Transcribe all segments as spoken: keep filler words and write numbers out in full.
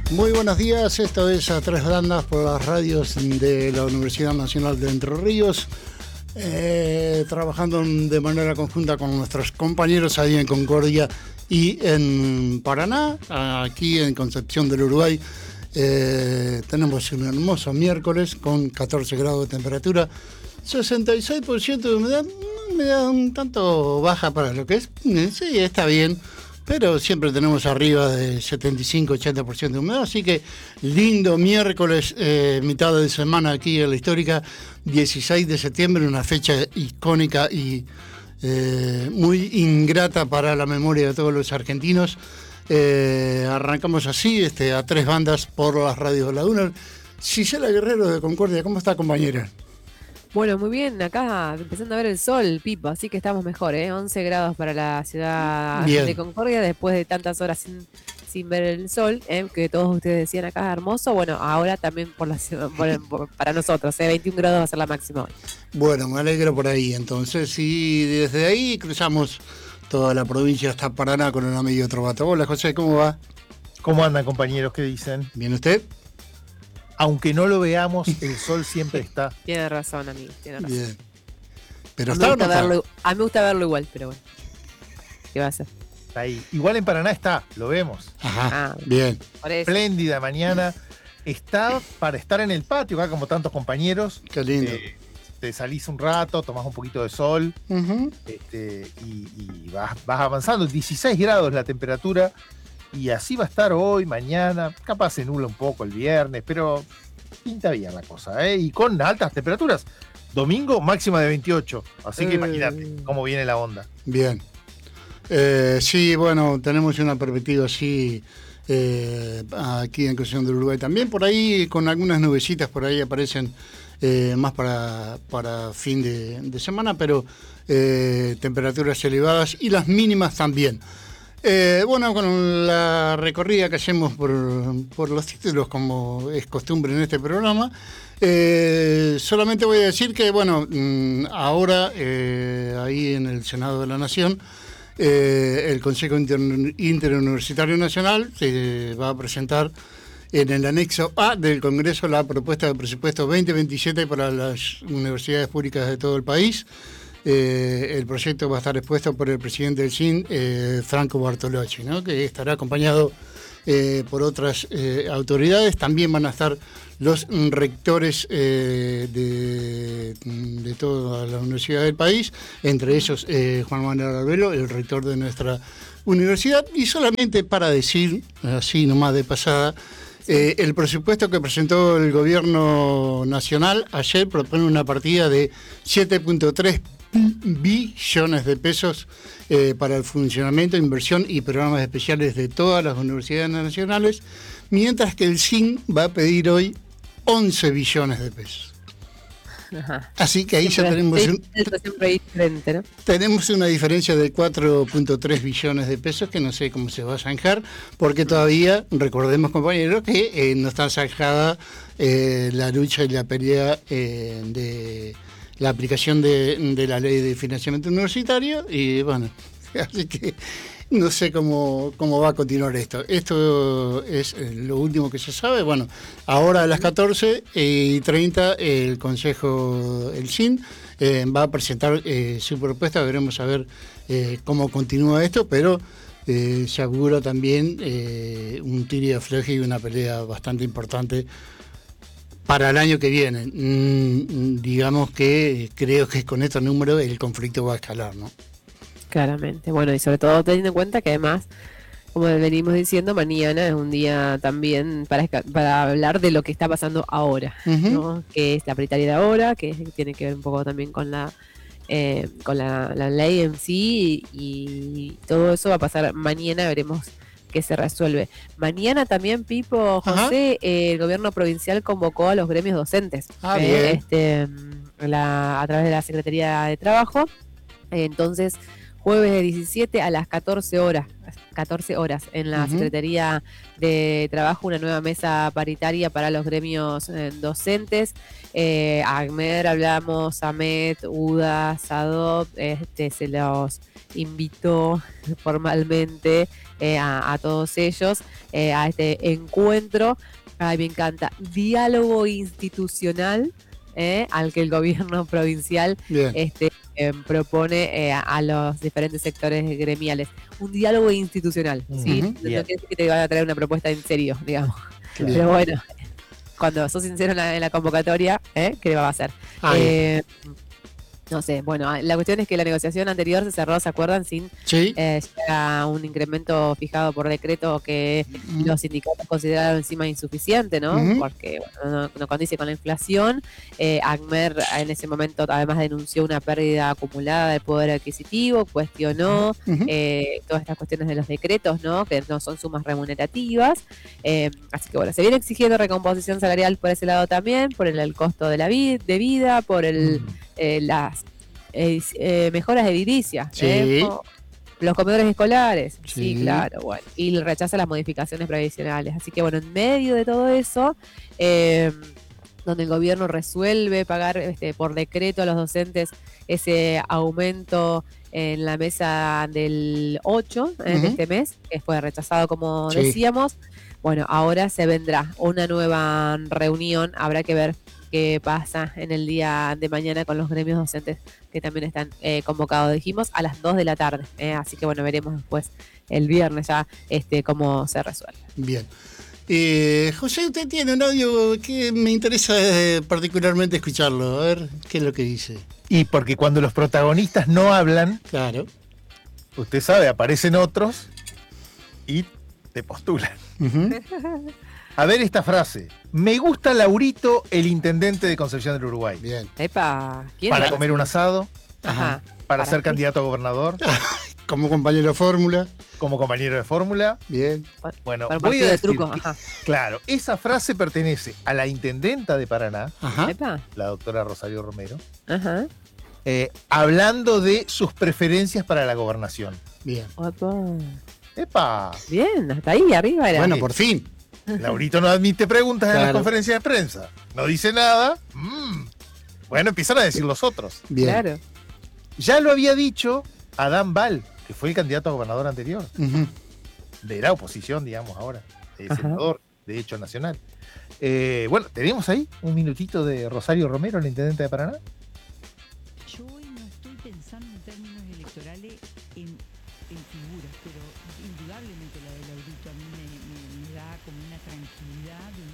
Muy buenos días, esto es A Tres Bandas por las radios de la Universidad Nacional de Entre Ríos, eh, trabajando de manera conjunta con nuestros compañeros ahí en Concordia y en Paraná, aquí en Concepción del Uruguay. Eh, tenemos un hermoso miércoles con catorce grados de temperatura, sesenta y seis por ciento de humedad, humedad un tanto baja para lo que es, sí, está bien. Pero siempre tenemos arriba de setenta y cinco a ochenta por ciento de humedad, así que lindo miércoles, eh, mitad de semana aquí en la histórica, dieciséis de septiembre, una fecha icónica y eh, muy ingrata para la memoria de todos los argentinos. Eh, arrancamos así, este, a tres bandas por las radios de la UNER. Gisela Guerrero de Concordia, ¿cómo está, compañera? Bueno, muy bien, acá empezando a ver el sol, Pipo, así que estamos mejor, ¿eh? once grados para la ciudad Bien. de Concordia después de tantas horas sin, sin ver el sol, ¿eh? Que todos ustedes decían acá hermoso. Bueno, ahora también por la ciudad, por, por, para nosotros, ¿eh? veintiún grados va a ser la máxima hoy. Bueno, me alegro por ahí, entonces, y desde ahí cruzamos toda la provincia hasta Paraná con un amigo Trovato. Hola, José, ¿cómo va? ¿Cómo andan, compañeros? ¿Qué dicen? ¿Bien usted? Aunque no lo veamos, el sol siempre está. Tiene razón, amigo, tiene razón. Bien. Pero a, está mí o no está? verlo, a mí me gusta verlo igual, pero bueno. ¿Qué va a hacer? Está ahí. Igual en Paraná está, lo vemos. Ajá, Ah, bien. Espléndida mañana. Está para estar en el patio, acá como tantos compañeros. Qué lindo. Eh, te salís un rato, tomás un poquito de sol, Uh-huh. este, y, y vas, vas avanzando. dieciséis grados la temperatura. Y así va a estar hoy, mañana, capaz se nubla un poco el viernes, pero pinta bien la cosa, ¿eh? Y con altas temperaturas. Domingo máxima de veintiocho, así que Eh. imagínate cómo viene la onda. Bien. Eh, sí, bueno, tenemos una perspectiva así eh, aquí en Concepción del Uruguay también. Por ahí, con algunas nubecitas, por ahí aparecen eh, más para, para fin de, de semana, pero eh, temperaturas elevadas y las mínimas también. Eh, bueno, con la recorrida que hacemos por, por los títulos, como es costumbre en este programa, eh, solamente voy a decir que, bueno, ahora eh, ahí en el Senado de la Nación, eh, el Consejo Inter- Interuniversitario Nacional se va a presentar en el anexo A del Congreso la propuesta de presupuesto veinte veintisiete para las universidades públicas de todo el país. Eh, el proyecto va a estar expuesto por el presidente del S I N, eh, Franco Bartolocci, ¿no? Que estará acompañado eh, por otras eh, autoridades. También van a estar los rectores eh, de, de toda la universidad del país, entre ellos eh, Juan Manuel Arbelo, el rector de nuestra universidad. Y solamente para decir, así nomás de pasada, Eh, el presupuesto que presentó el gobierno nacional ayer propone una partida de siete punto tres billones de pesos eh, para el funcionamiento, inversión y programas especiales de todas las universidades nacionales, mientras que el S I N va a pedir hoy once billones de pesos. Ajá. Así que ahí Siempre, ya tenemos, un, siempre diferente, ¿no? tenemos una diferencia de cuatro punto tres billones de pesos que no sé cómo se va a zanjar, porque todavía, recordemos, compañeros, que eh, no está zanjada eh, la lucha y la pelea eh, de la aplicación de, de la ley de financiamiento universitario, y bueno, así que no sé cómo, cómo va a continuar esto. Esto es lo último que se sabe. Bueno, ahora a las catorce y treinta el Consejo, el S I N, eh, va a presentar eh, su propuesta. Veremos a ver eh, cómo continúa esto, pero eh, se augura también eh, un tiro y afloje y una pelea bastante importante para el año que viene. Mm, digamos que creo que con estos números el conflicto va a escalar, ¿no? Claramente, bueno, y sobre todo teniendo en cuenta que además, como venimos diciendo, mañana es un día también para, para hablar de lo que está pasando ahora, uh-huh. ¿no? Que es la paritaria de ahora, que tiene que ver un poco también con la eh, con la, la ley en sí, y, y todo eso va a pasar mañana, veremos qué se resuelve. Mañana también, Pipo, José, eh, el gobierno provincial convocó a los gremios docentes ah, eh, bien. Este, la, a través de la Secretaría de Trabajo. Eh, entonces, jueves de diecisiete a las catorce horas, catorce horas en la Uh-huh. Secretaría de Trabajo, una nueva mesa paritaria para los gremios eh, docentes. Eh, ACMER, hablamos, AMET, UDA, SADOP, este, se los invitó formalmente eh, a, a todos ellos eh, a este encuentro. Ay, me encanta. Diálogo institucional eh, al que el gobierno provincial Bien. este, eh, propone eh, a, a los diferentes sectores gremiales. Un diálogo institucional, ¿sí? Ujú. No Bien. quiere decir que te van a traer una propuesta en serio, digamos. Bien. Pero bueno, cuando sos sincero en la, en la convocatoria, ¿eh? ¿Qué le va a hacer? Ahí. Eh, no sé, bueno, la cuestión es que la negociación anterior se cerró, ¿se acuerdan? Sin Sí. eh, llegar a un incremento fijado por decreto que Ujú. los sindicatos consideraron encima insuficiente, ¿no? Ujú. Porque bueno, no, no condice con la inflación. Eh, ACMER en ese momento además denunció una pérdida acumulada de poder adquisitivo, cuestionó Ujú. eh, todas estas cuestiones de los decretos, ¿no? Que no son sumas remunerativas. Eh, así que bueno, se viene exigiendo recomposición salarial por ese lado también, por el, el costo de la vi- de vida, por el, eh, las eh, eh, mejoras edilicias. Sí. ¿eh? O- los comedores escolares, sí. Sí. claro, bueno, y rechaza las modificaciones previsionales. Así que bueno, en medio de todo eso, eh, donde el gobierno resuelve pagar este, por decreto a los docentes ese aumento en la mesa del ocho eh, Ujú. de este mes, que fue rechazado como Sí. decíamos. Bueno, ahora se vendrá una nueva reunión, habrá que ver qué pasa en el día de mañana con los gremios docentes que también están eh, convocados, dijimos, a las dos de la tarde. eh, así que bueno, veremos después el viernes ya este cómo se resuelve. Bien. Eh, José, usted tiene un audio que me interesa eh, particularmente escucharlo. A ver qué es lo que dice. Y porque cuando los protagonistas no hablan, Claro. usted sabe, aparecen otros y te postulan. Ujú. A ver esta frase. Me gusta Laurito, el intendente de Concepción del Uruguay. Bien. Epa, ¿quién Para es? comer un asado, Ajá. para, ¿Para ser qué? candidato a gobernador, Como compañero de fórmula. como compañero de fórmula. Bien. Bueno, Para un voy partido a de decir truco. que- Ajá. claro, esa frase pertenece a la intendenta de Paraná, Ajá. Epa. la doctora Rosario Romero, Ajá. eh, hablando de sus preferencias para la gobernación. Bien. Opa. ¡Epa! Bien, hasta ahí arriba era. Bueno, por fin. Laurito no admite preguntas en las Claro. conferencias de prensa. No dice nada. Mm. Bueno, empiezan a decir los otros. Bien. Claro. Ya lo había dicho Adán Val, que fue el candidato a gobernador anterior, Ujú. de la oposición, digamos ahora, de Ajá. senador, de hecho nacional. Eh, bueno, tenemos ahí un minutito de Rosario Romero, la intendente de Paraná. Yo hoy no estoy pensando en términos electorales en, en figuras, pero indudablemente la de Laurito a mí me, me- me da como una tranquilidad, un,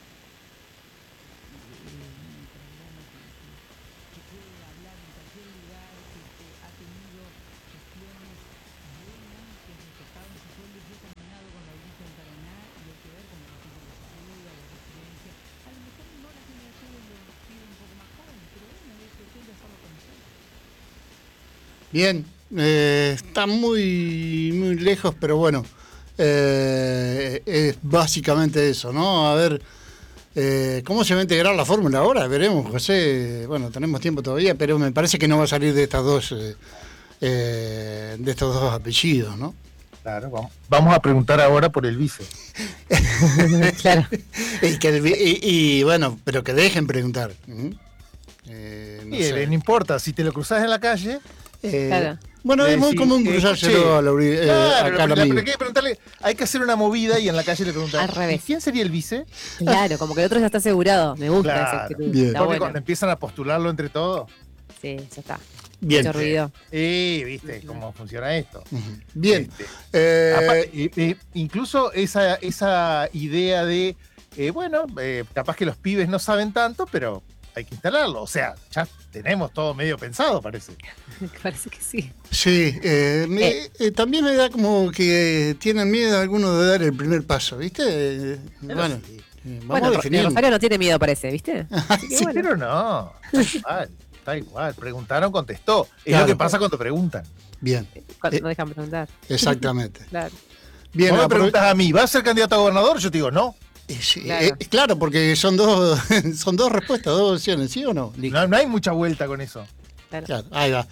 eh, un programa que, que- que puede hablar en cualquier lugar, que, que ha tenido gestiones buenas, que ha respetado en su sueldo. Yo he caminado con Laurito en Paraná y hay que ver cómo la gente lo saluda, de residencia. A lo mejor no la generación de los pibes un poco más jóvenes, pero bueno, es cuestión de hacerlo conocer. Bien. Eh, está muy, muy lejos, pero bueno. eh, es básicamente eso, ¿no? A ver. eh, ¿Cómo se va a integrar la fórmula ahora? Veremos, José. Bueno, tenemos tiempo todavía, pero me parece que no va a salir de estas dos, eh, eh, de estos dos apellidos, ¿no? Claro, vamos. Vamos a preguntar ahora por el vice. Claro. Y, que el vi- y- y, bueno, pero que dejen preguntar. ¿Mm? Eh, no Y sé. no importa, si te lo cruzas en la calle. Eh, Claro. Bueno, Le es muy decís, común eh, cruzárselo escuche, a, la, ori- eh, Claro, acá pero, al pero amigo. hay que preguntarle, hay que hacer una movida y en la calle le preguntan, Al revés. ¿y quién sería el vice? Claro, como que el otro ya está asegurado. Me gusta Claro. esa actitud. Bien. Está Porque bueno. cuando empiezan a postularlo entre todos, Sí, ya está. Bien. Mucho ruido. eh, viste cómo funciona esto. Ujú. Bien. Este, Eh, Apa- eh, eh, incluso esa, esa idea de, eh, bueno, eh, capaz que los pibes no saben tanto, pero hay que instalarlo. O sea, ya tenemos todo medio pensado, parece. Parece que sí. sí, eh, me- Eh. eh, también me da como que tienen miedo algunos de dar el primer paso, ¿viste? Eh, bueno, eh, vamos Bueno, a Ro- definir. Rosario no tiene miedo, parece, ¿viste? Así que Sí, bueno. pero no, da igual, da igual. Preguntaron, contestó. Es Claro. lo que pasa cuando preguntan. Bien, Cuando Eh. no dejan preguntar. exactamente. Claro. Bien, Vos me aprove- preguntas a mí, ¿vas a ser candidato a gobernador? Yo te digo, no. eh, sí, Claro. eh, claro, porque son dos, son dos respuestas, dos opciones, ¿sí o no? Listo. No, no hay mucha vuelta con eso. Claro. Claro, ahí va.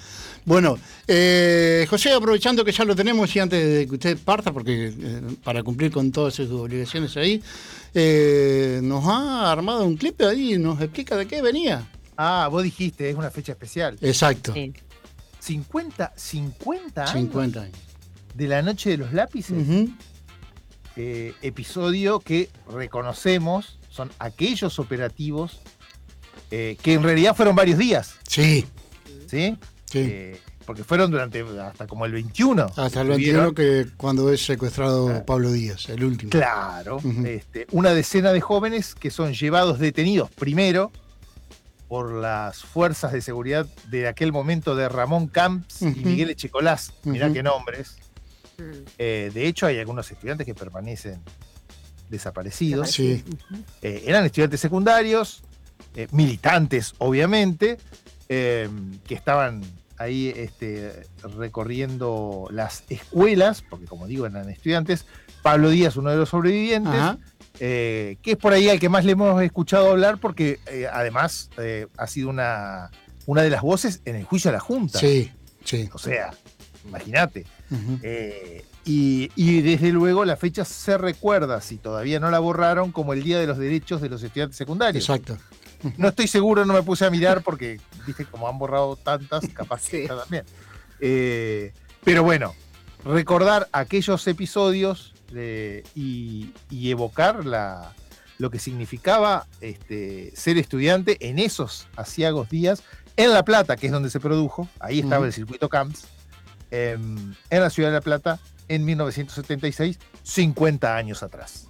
Bueno, eh, José, aprovechando que ya lo tenemos y antes de que usted parta, porque eh, para cumplir con todas sus obligaciones ahí, eh, nos ha armado un clip ahí y nos explica de qué venía. Ah, vos dijiste, es una fecha especial. Exacto. Sí. cincuenta, cincuenta años cincuenta años. de la Noche de los Lápices. Uh-huh. eh, episodio que reconocemos son aquellos operativos eh, que en realidad fueron varios días. Sí. ¿Sí? Sí. Eh, porque fueron durante hasta como el veintiuno. Hasta el veintiuno, que cuando es secuestrado ah. Pablo Díaz, el último. Claro. Uh-huh. este, una decena de jóvenes que son llevados detenidos primero por las fuerzas de seguridad de aquel momento de Ramón Camps uh-huh. y Miguel Echecolás. Mirá uh-huh. qué nombres. Eh, de hecho, hay algunos estudiantes que permanecen desaparecidos. Sí. Eh, eran estudiantes secundarios, eh, militantes, obviamente, eh, que estaban ahí este, recorriendo las escuelas, porque como digo, eran estudiantes. Pablo Díaz, uno de los sobrevivientes, eh, que es por ahí al que más le hemos escuchado hablar, porque eh, además eh, ha sido una, una de las voces en el juicio a la Junta. Sí, sí. O sea, imagínate. Uh-huh. eh, y, y desde luego la fecha se recuerda, si todavía no la borraron, como el Día de los Derechos de los Estudiantes Secundarios. Exacto. No estoy seguro, no me puse a mirar porque, viste, como han borrado tantas, capaz que está también. Eh, pero bueno, recordar aquellos episodios de, y, y evocar la, lo que significaba este, ser estudiante en esos aciagos días en La Plata, que es donde se produjo, ahí estaba uh-huh. el circuito Camps, eh, en la ciudad de La Plata, en mil novecientos setenta y seis, cincuenta años atrás.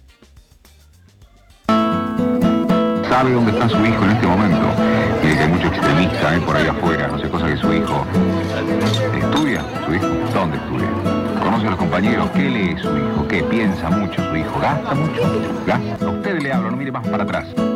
Sabe dónde está su hijo en este momento. Mire que hay mucho extremista eh, por ahí afuera, no sé cosa que su hijo. ¿Estudia su hijo? ¿Dónde estudia? ¿Conoce a los compañeros? ¿Qué lee su hijo? ¿Qué piensa mucho su hijo? ¿Gasta mucho? ¿Gasta? A usted le hablo, no mire más para atrás.